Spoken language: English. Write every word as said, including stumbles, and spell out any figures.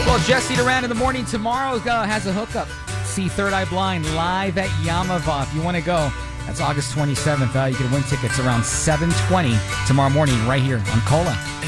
Well, Jesse Duran in the morning tomorrow uh, has a hookup. See Third Eye Blind live at Yamava. If you want to go, that's August twenty-seventh. Uh, you can win tickets around seven twenty tomorrow morning right here on Cola.